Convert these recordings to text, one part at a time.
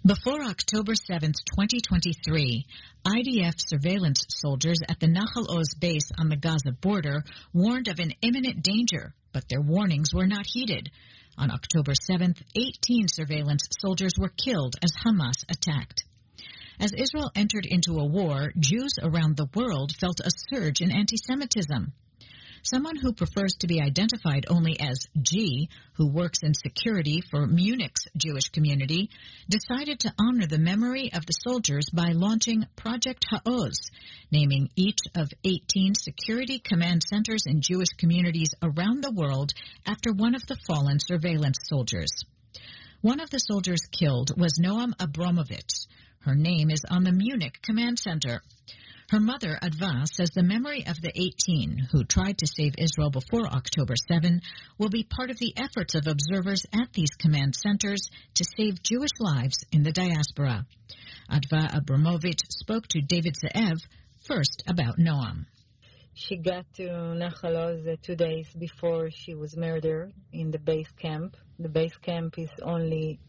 Before October 7th, 2023, IDF surveillance soldiers at the Nahal Oz base on the Gaza border warned of an imminent danger, but their warnings were not heeded. On October 7th, 18 surveillance soldiers were killed as Hamas attacked. As Israel entered into a war, Jews around the world felt a surge in anti-Semitism. Someone who prefers to be identified only as G, who works in security for Munich's Jewish community, decided to honor the memory of the soldiers by launching Project Ha'oz, naming each of 18 security command centers in Jewish communities around the world after one of the fallen surveillance soldiers. One of the soldiers killed was Noam Abramovitz. Her name is on the Munich Command Center. Her mother, Adva, says the memory of the 18 who tried to save Israel before October 7 will be part of the efforts of observers at these command centers to save Jewish lives in the diaspora. Adva Abramovich spoke to David Ze'ev first about Noam. She got to Nahal Oz 2 days before she was murdered in the base camp. The base camp is only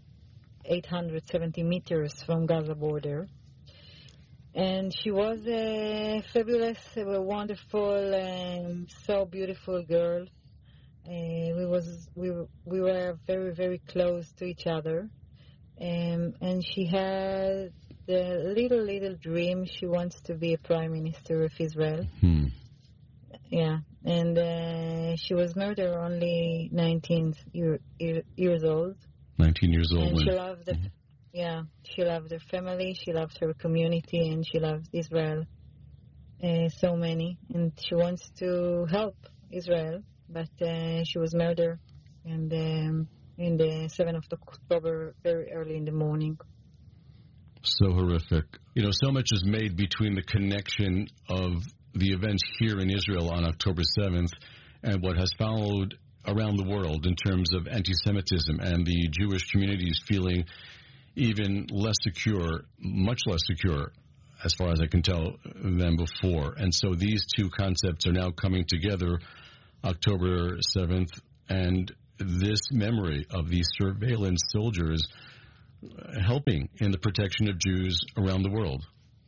870 meters from Gaza border. And she was a fabulous, a wonderful, so beautiful girl. We were very, very close to each other. And she had the little dream. She wants to be a prime minister of Israel. Yeah. And she was murdered only 19 years old. 19 years old. And she loved the... Yeah, she loved her family, she loved her community, and she loved Israel so many. And she wants to help Israel, but she was murdered and in the 7th of October, very early in the morning. So horrific. You know, so much is made between the connection of the events here in Israel on October 7th and what has followed around the world in terms of anti-Semitism and the Jewish communities feeling even less secure, much less secure, as far as I can tell, than before. And so these two concepts are now coming together, October 7th, and this memory of these surveillance soldiers helping in the protection of Jews around the world.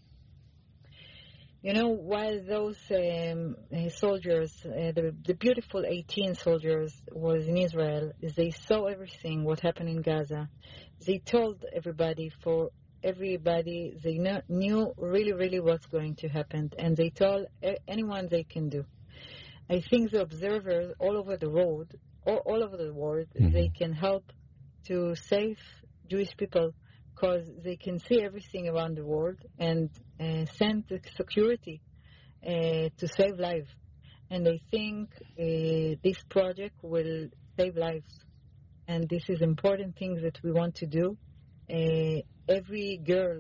You know, while those soldiers, the beautiful 18 soldiers was in Israel, they saw everything, what happened in Gaza. They told everybody, they knew really what's going to happen, and they told anyone they can do. I think the observers all over the world, they can help to save Jewish people, because they can see everything around the world and send the security to save lives. And I think this project will save lives. And this is important things that we want to do. Every girl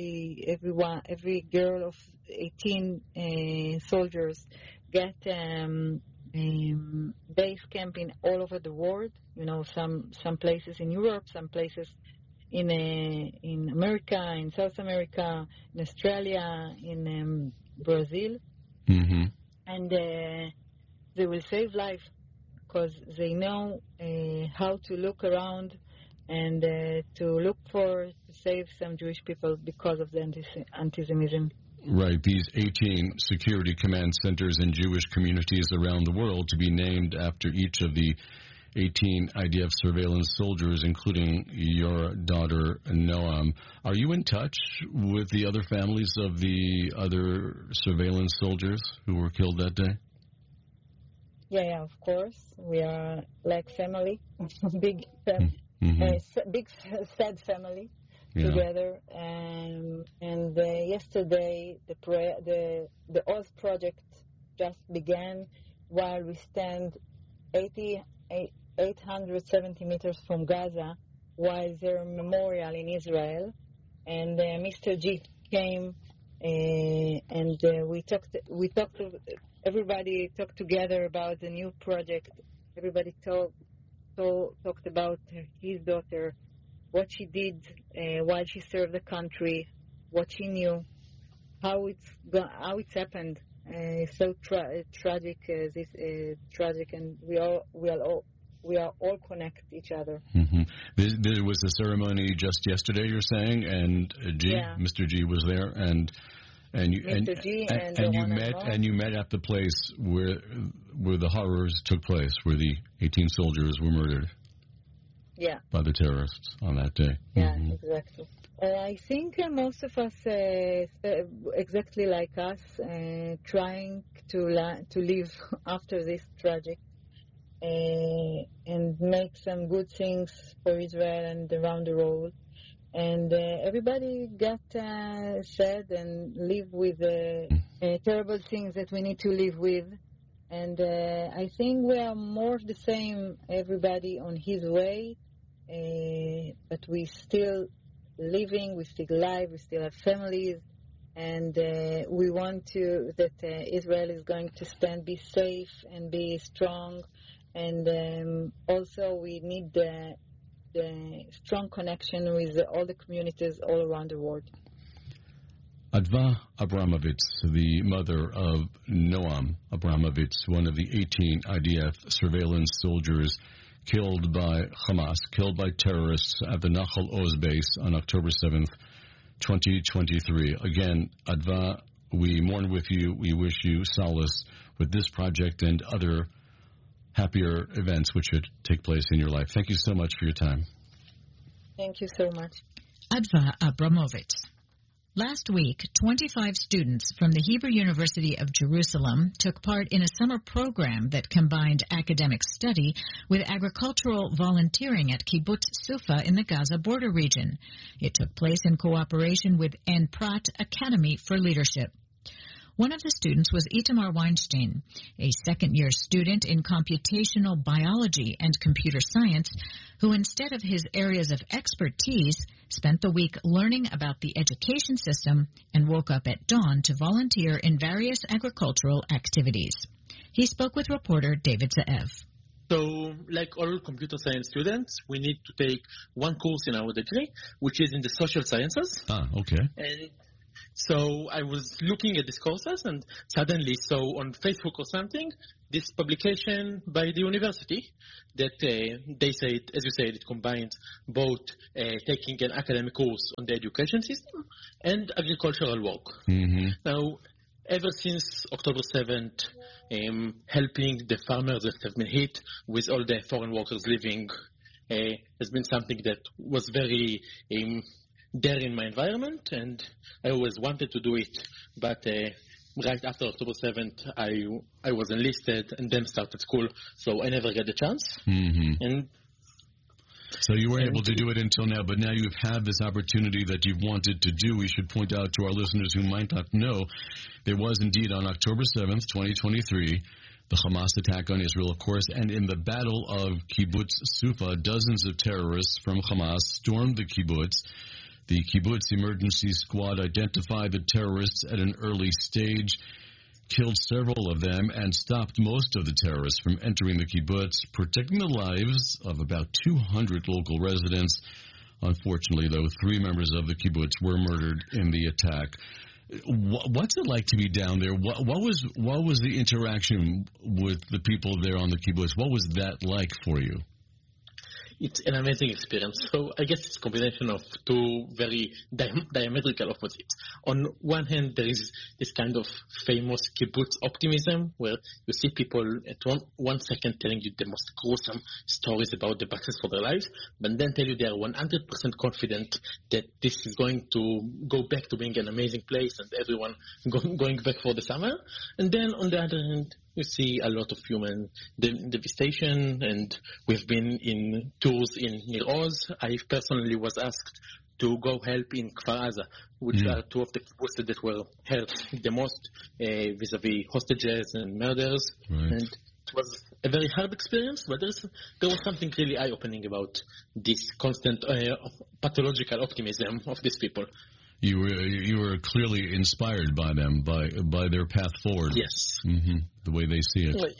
of 18 soldiers get base camping all over the world. You know, some places in Europe, some places in America, in South America, in Australia, in Brazil. Mm-hmm. And they will save life because they know how to look around and to look to save some Jewish people because of the anti-Semitism. Right, these 18 security command centers in Jewish communities around the world to be named after each of the 18 IDF surveillance soldiers, including your daughter, Noam. Are you in touch with the other families of the other surveillance soldiers who were killed that day? Yeah, of course. We are like family, big sad family together. And yesterday, the Oz project just began while we stand 870 meters from Gaza, while their memorial in Israel. And Mr. G came and we talked. Everybody talked together about the new project. Everybody talked about his daughter, what she did while she served the country, what she knew, how it's happened. So tragic, tragic, and we all we are all connect each other. Mm-hmm. There was a ceremony just yesterday, you're saying, and Mr. G was there, and you met at the place where the horrors took place, where the 18 soldiers were murdered. Yeah. By the terrorists on that day. Yeah, exactly. I think most of us, exactly like us, trying to live after this tragic and make some good things for Israel and around the world. And everybody got sad and live with terrible things that we need to live with. And I think we are more of the same, everybody on his way, but we still living, we still alive, we still have families, and we want that Israel is going to be safe and be strong, and also we need the strong connection with all the communities all around the world. Adva Abramovitz, the mother of Noam Abramovitz, one of the 18 IDF surveillance soldiers killed by Hamas, killed by terrorists at the Nahal Oz base on October 7th, 2023. Again, Adva, we mourn with you. We wish you solace with this project and other happier events which should take place in your life. Thank you so much for your time. Thank you so much. Adva Abramovitz. Last week, 25 students from the Hebrew University of Jerusalem took part in a summer program that combined academic study with agricultural volunteering at Kibbutz Sufa in the Gaza border region. It took place in cooperation with En Prat Academy for Leadership. One of the students was Itamar Weinstein, a second-year student in computational biology and computer science, who instead of his areas of expertise, spent the week learning about the education system and woke up at dawn to volunteer in various agricultural activities. He spoke with reporter David Ze'ev. So, like all computer science students, we need to take one course in our degree, which is in the social sciences. Okay. And so I was looking at these courses and suddenly saw on Facebook or something this publication by the university that they said, as you said, it combines both taking an academic course on the education system and agricultural work. Mm-hmm. Now, ever since October 7th, helping the farmers that have been hit with all the foreign workers leaving has been something that was very there in my environment, and I always wanted to do it, but right after October 7th, I was enlisted and then started school, so I never got the chance. Mm-hmm. And so you weren't able to do it until now, but now you've had this opportunity that you've wanted to do. We should point out to our listeners who might not know, there was indeed on October 7th, 2023, the Hamas attack on Israel, of course, and in the Battle of Kibbutz Sufa, dozens of terrorists from Hamas stormed the kibbutz. The kibbutz emergency squad identified the terrorists at an early stage, killed several of them, and stopped most of the terrorists from entering the kibbutz, protecting the lives of about 200 local residents. Unfortunately, though, 3 members of the kibbutz were murdered in the attack. What's it like to be down there? What was the interaction with the people there on the kibbutz? What was that like for you? It's an amazing experience. So I guess it's a combination of two very diametrical opposites. On one hand, there is this kind of famous kibbutz optimism where you see people at one second telling you the most gruesome stories about the battles for their lives, but then tell you they are 100% confident that this is going to go back to being an amazing place and everyone going back for the summer. And then on the other hand, you see a lot of human devastation, and we've been in tours in Nir Oz. I personally was asked to go help in Kfar Aza, which are two of the kibbutzes that were hurt the most vis-a-vis hostages and murders. Right. And it was a very hard experience, but there was something really eye-opening about this constant pathological optimism of these people. You were clearly inspired by them, by their path forward. Yes. Mm-hmm. The way they see it.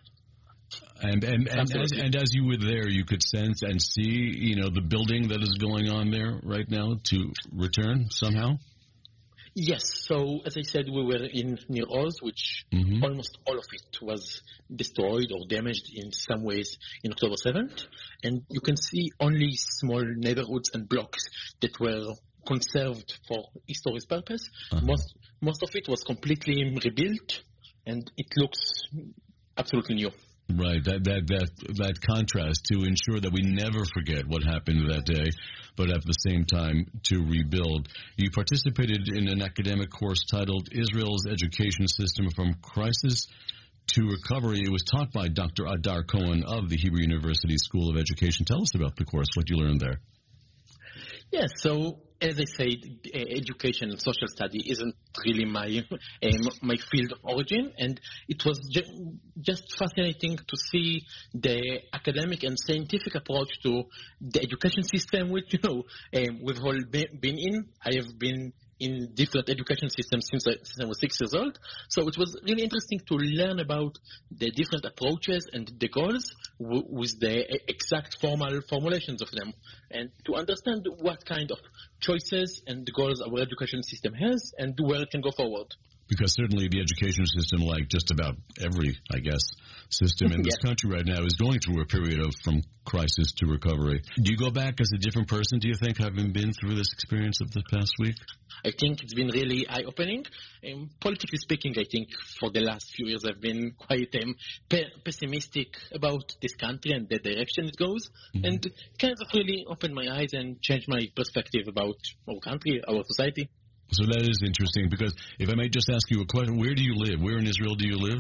And as you were there, you could sense and see, the building that is going on there right now to return somehow? Yes, so as I said, we were in Nir Oz, which almost all of it was destroyed or damaged in some ways in October 7th. And you can see only small neighborhoods and blocks that were conserved for historic purpose. Most of it was completely rebuilt, and it looks absolutely new. Right, that contrast to ensure that we never forget what happened that day, but at the same time to rebuild. You participated in an academic course titled Israel's Education System from Crisis to Recovery. It was taught by Dr. Adar Cohen of the Hebrew University School of Education. Tell us about the course, what you learned there. Yes, so as I said, education and social study isn't really my field of origin, and it was just fascinating to see the academic and scientific approach to the education system, which, we've all been in. I have been in different education systems since I was 6 years old. So it was really interesting to learn about the different approaches and the goals with the exact formulations of them, and to understand what kind of choices and goals our education system has and where it can go forward. Because certainly the education system, like just about every, system in this country right now, is going through a period of from crisis to recovery. Do you go back as a different person, do you think, having been through this experience of the past week? I think it's been really eye-opening. Politically speaking, I think for the last few years I've been quite pessimistic about this country and the direction it goes, and kind of really opened my eyes and changed my perspective about our country, our society. So that is interesting, because if I may just ask you a question, where do you live? Where in Israel do you live?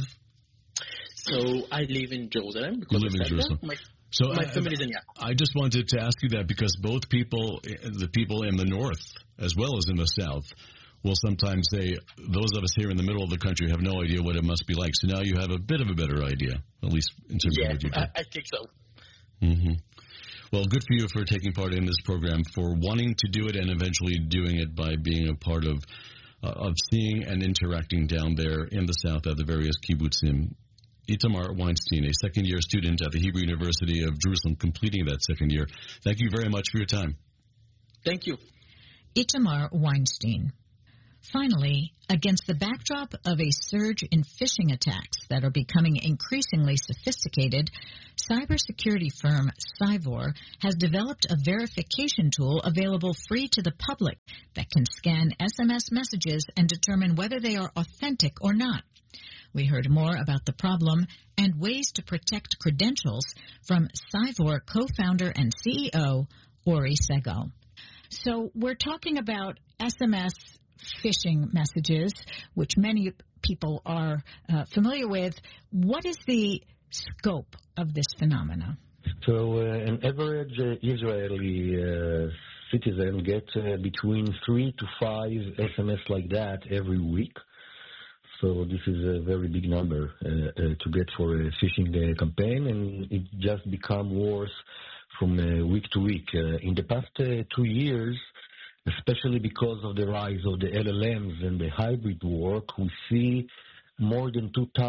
So I live in Jerusalem. You live in Jerusalem. My family is in Yaakov. I just wanted to ask you that because both people, the people in the north as well as in the south, will sometimes say, those of us here in the middle of the country have no idea what it must be like. So now you have a bit of a better idea, at least in terms of what you do. I think so. Well, good for you for taking part in this program, for wanting to do it and eventually doing it by being a part of seeing and interacting down there in the south at the various kibbutzim. Itamar Weinstein, a second-year student at the Hebrew University of Jerusalem, completing that second year. Thank you very much for your time. Thank you. Itamar Weinstein. Finally, against the backdrop of a surge in phishing attacks that are becoming increasingly sophisticated, cybersecurity firm Cyvor has developed a verification tool available free to the public that can scan SMS messages and determine whether they are authentic or not. We heard more about the problem and ways to protect credentials from Cyvor co-founder and CEO Ori Segal. So we're talking about SMS phishing messages, which many people are familiar with. What is the scope of this phenomena? So an average Israeli citizen gets between 3 to 5 SMS like that every week. So this is a very big number to get for a phishing campaign, and it just becomes worse from week to week. In the past 2 years, especially because of the rise of the LLMs and the hybrid work, we see more than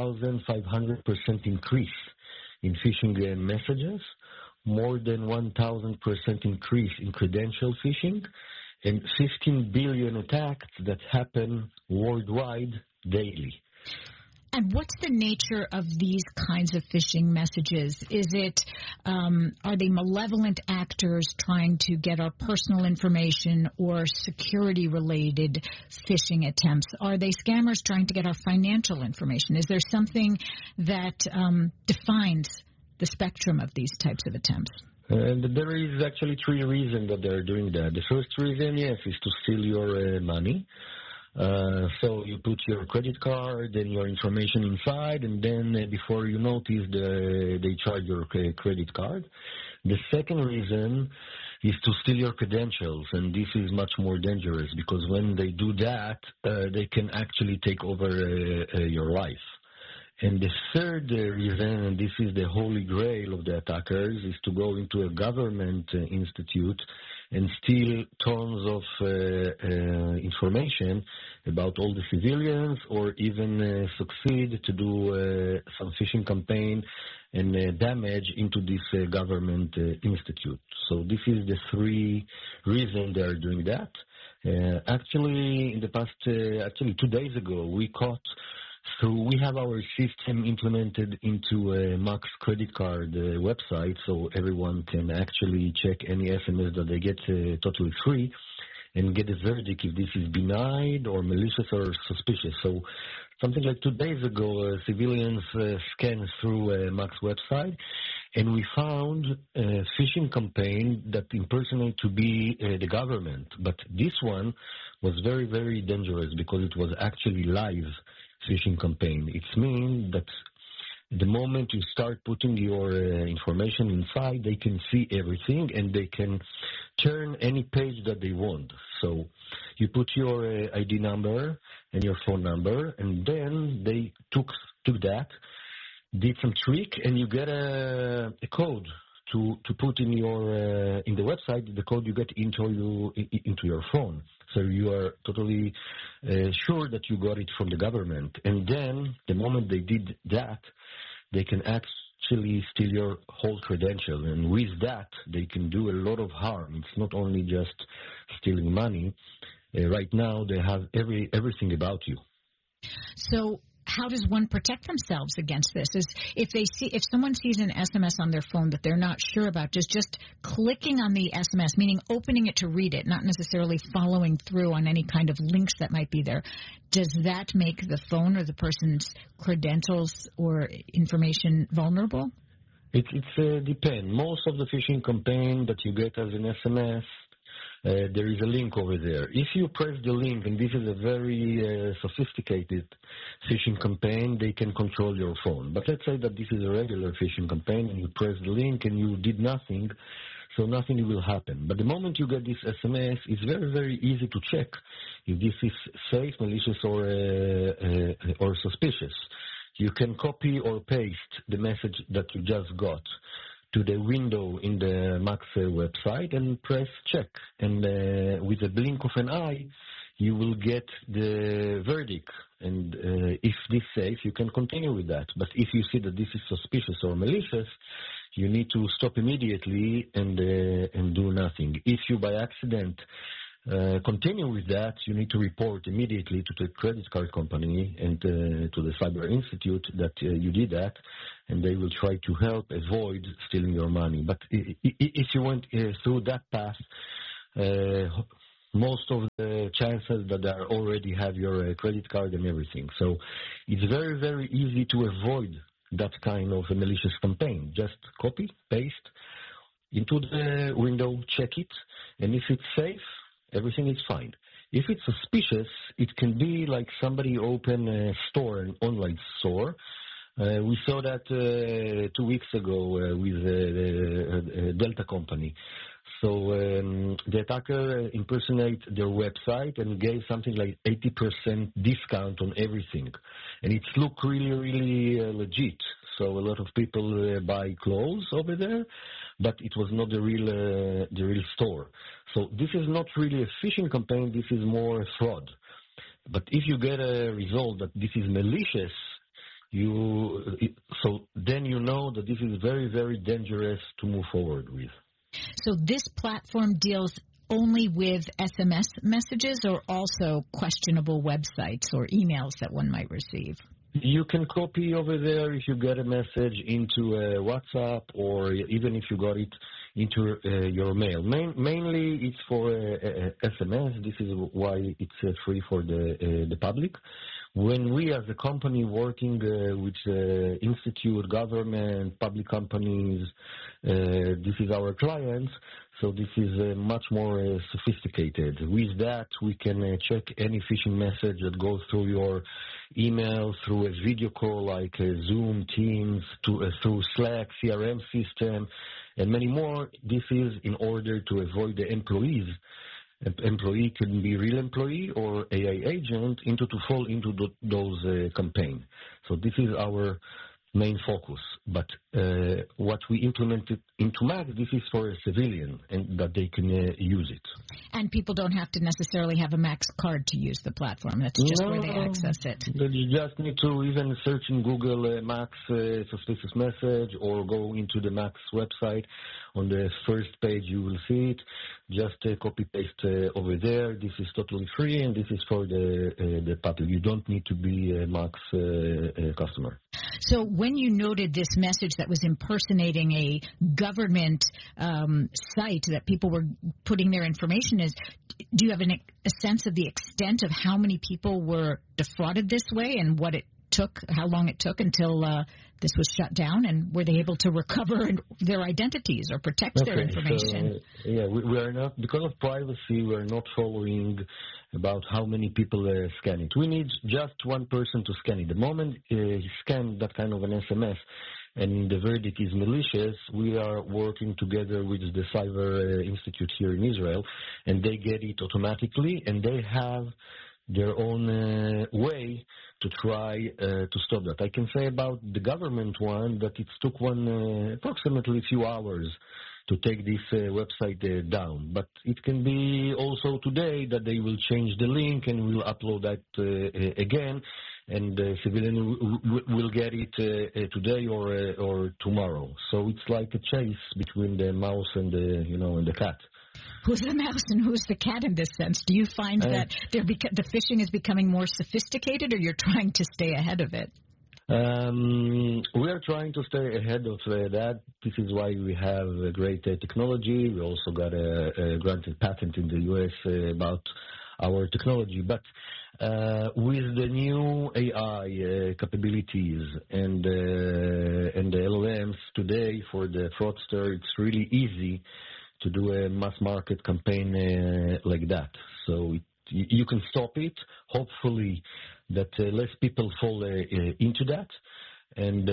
2,500% increase in phishing messages, more than 1,000% increase in credential phishing, and 15 billion attacks that happen worldwide daily. And what's the nature of these kinds of phishing messages? Is it, are they malevolent actors trying to get our personal information or security-related phishing attempts? Are they scammers trying to get our financial information? Is there something that defines the spectrum of these types of attempts? There is actually 3 reasons that they're doing that. The first reason, yes, is to steal your money. So you put your credit card and your information inside, and then before you notice, they charge your credit card. The second reason is to steal your credentials, and this is much more dangerous because when they do that, they can actually take over your life. And the third reason, and this is the holy grail of the attackers, is to go into a government institute and steal tons of information about all the civilians, or even succeed to do some phishing campaign and damage into this government institute. So this is the 3 reasons they are doing that. Actually, in the past, 2 days ago, we have our system implemented into a Max credit card website, so everyone can actually check any SMS that they get totally free and get a verdict if this is benign or malicious or suspicious. So something like 2 days ago, civilians scanned through Max website, and we found a phishing campaign that impersonated to be the government. But this one was very, very dangerous because it was actually live phishing campaign. It means that the moment you start putting your information inside, they can see everything and they can turn any page that they want. So you put your ID number and your phone number, and then they took that, did some trick, and you get a code to put in your in the website. The code you get into your phone, so you are totally sure that you got it from the government. And then the moment they did that, they can actually steal your whole credential, and with that they can do a lot of harm. It's not only just stealing money. Right now they have everything about you. So how does one protect themselves against this? If someone sees an SMS on their phone that they're not sure about, just clicking on the SMS, meaning opening it to read it, not necessarily following through on any kind of links that might be there, does that make the phone or the person's credentials or information vulnerable? It depends. Most of the phishing campaign that you get as an SMS, there is a link over there. If you press the link, and this is a very sophisticated phishing campaign, they can control your phone. But let's say that this is a regular phishing campaign, and you press the link and you did nothing, so nothing will happen. But the moment you get this SMS, it's very, very easy to check if this is safe, malicious, or suspicious. You can copy or paste the message that you just got to the window in the Max website and press check. And with a blink of an eye, you will get the verdict. And if this is safe, you can continue with that. But if you see that this is suspicious or malicious, you need to stop immediately and do nothing. If you by accident continue with that, you need to report immediately to the credit card company and to the Cyber Institute that you did that, and they will try to help avoid stealing your money. But if you went through that path, most of the chances that they already have your credit card and everything. So it's very, very easy to avoid that kind of a malicious campaign. Just copy, paste into the window, check it, and if it's safe, everything is fine. If it's suspicious, it can be like somebody open a store, an online store. We saw that 2 weeks ago with the Delta company. So the attacker impersonated their website and gave something like 80% discount on everything. And it looked really, really legit. So a lot of people buy clothes over there, but it was not the real store. So this is not really a phishing campaign. This is more fraud. But if you get a result that this is malicious, so then you know that this is very, very dangerous to move forward with. So this platform deals only with SMS messages or also questionable websites or emails that one might receive? You can copy over there if you get a message into WhatsApp, or even if you got it into your mail. Mainly it's for SMS. This is why it's free for the public. When we as a company working with institute, government, public companies, this is our clients, so this is much more sophisticated. With that, we can check any phishing message that goes through your email, through a video call like Zoom, Teams, through Slack, CRM system, and many more. This is in order to avoid the employees. An employee can be real employee or AI agent to fall into those campaigns. So this is our main focus. But what we implemented into Max, this is for a civilian, and that they can use it. And people don't have to necessarily have a Max card to use the platform. That's just where they access it. You just need to even search in Google Max suspicious message, or go into the Max website, On the first page you will see it. Just copy-paste over there. This is totally free, and this is for the public. You don't need to be a Max customer. So when you noted this message that was impersonating a government site that people were putting their information in, do you have a sense of the extent of how many people were defrauded this way and what it took, how long it took until this was shut down, and were they able to recover their identities or protect their information? So, we are not, because of privacy, we are not following about how many people scan it. We need just one person to scan it. The moment he scans that kind of an SMS and the verdict is malicious, we are working together with the Cyber Institute here in Israel, and they get it automatically, and they have their own way to try to stop that. I can say about the government one that it took approximately a few hours to take this website down. But it can be also today that they will change the link and will upload that again, and civilian will get it today or tomorrow. So it's like a chase between the mouse and the cat. Who's the mouse and who's the cat in this sense? Do you find that the phishing is becoming more sophisticated, or you're trying to stay ahead of it? We are trying to stay ahead of that. This is why we have a great technology. We also got a granted patent in the U.S. About our technology. But with the new AI capabilities and the LLMs today for the fraudster, it's really easy to do a mass market campaign like that. So you can stop it. Hopefully that less people fall into that. And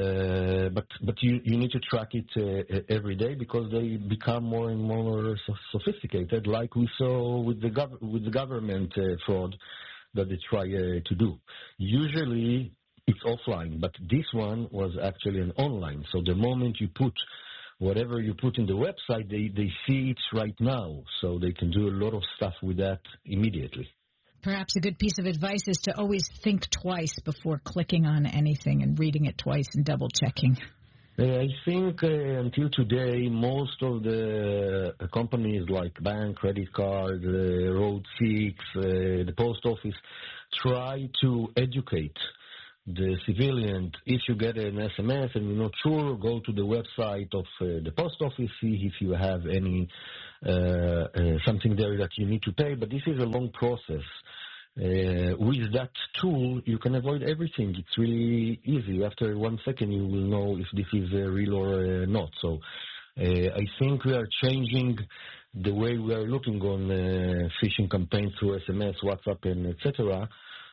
but you need to track it every day, because they become more and more sophisticated, like we saw with the government fraud that they try to do. Usually it's offline, but this one was actually an online. So the moment you put whatever you put in the website, they see it right now, so they can do a lot of stuff with that immediately. Perhaps a good piece of advice is to always think twice before clicking on anything and reading it twice and double-checking. I think until today, most of the companies like bank, credit card, Road 6, the post office, try to educate the civilian. If you get an SMS and you're not sure, go to the website of the post office, see if you have any something there that you need to pay. But this is a long process. With that tool, you can avoid everything. It's really easy. After 1 second, you will know if this is real or not. So I think we are changing the way we are looking on phishing campaigns through SMS, WhatsApp, and etc.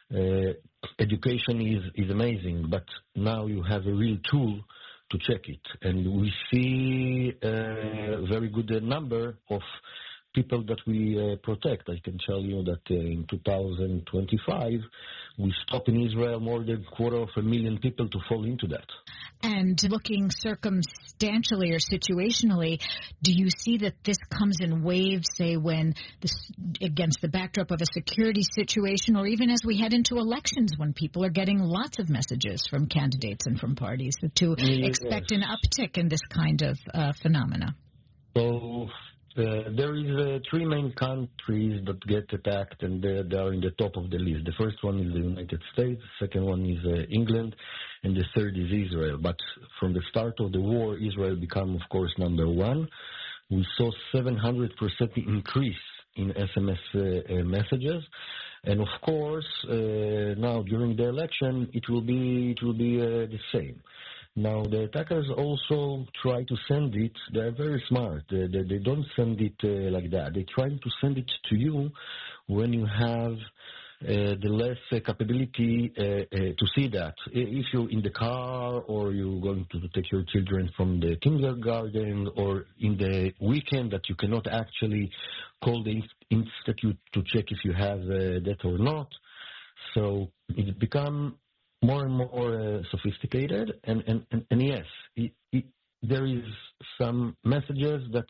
Education is amazing, but now you have a real tool to check it. And we see a very good number of people that we protect. I can tell you that in 2025, we stopped in Israel more than 250,000 people to fall into that. And looking circumstantially or situationally, do you see that this comes in waves, say, when this, against the backdrop of a security situation, or even as we head into elections when people are getting lots of messages from candidates and from parties, to expect an uptick in this kind of phenomena? So there is 3 main countries that get attacked, and they are in the top of the list. The first one is the United States, the second one is England, and the third is Israel. But from the start of the war, Israel became, of course, number 1. We saw 700% increase in SMS messages, and of course, now during the election, it will be the same. Now, the attackers also try to send it. They're very smart. They don't send it like that. They try to send it to you when you have the less capability to see that. If you're in the car, or you're going to take your children from the kindergarten, or in the weekend that you cannot actually call the institute to check if you have that or not. So it become more and more sophisticated, and yes, there is some messages that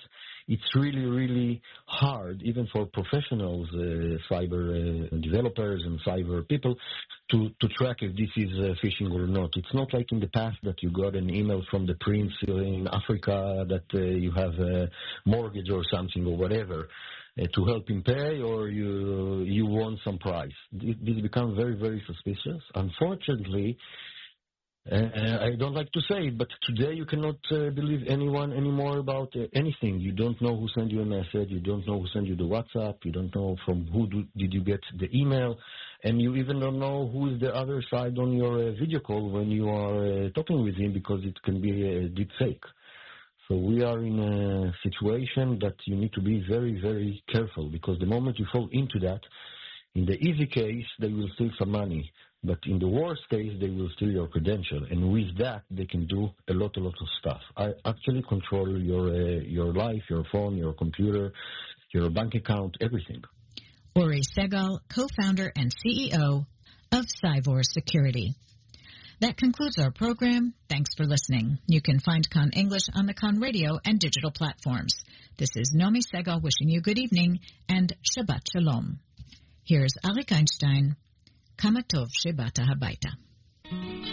it's really, really hard, even for professionals, cyber developers and cyber people, to track if this is phishing or not. It's not like in the past that you got an email from the prince in Africa that you have a mortgage or something or whatever to help him pay, or you won some prize. This becomes very, very suspicious. Unfortunately, I don't like to say it, but today you cannot believe anyone anymore about anything. You don't know who sent you a message. You don't know who sent you the WhatsApp. You don't know from who did you get the email. And you even don't know who is the other side on your video call when you are talking with him, because it can be a deep fake. So we are in a situation that you need to be very, very careful, because the moment you fall into that, in the easy case, they will steal some money. But in the worst case, they will steal your credential. And with that, they can do a lot of stuff. I actually control your life, your phone, your computer, your bank account, everything. Uri Segal, co-founder and CEO of Cyvor Security. That concludes our program. Thanks for listening. You can find Kan English on the Kan Radio and digital platforms. This is Nomi Segal wishing you good evening and Shabbat Shalom. Here's Arik Einstein. Kama tov shebata habayta.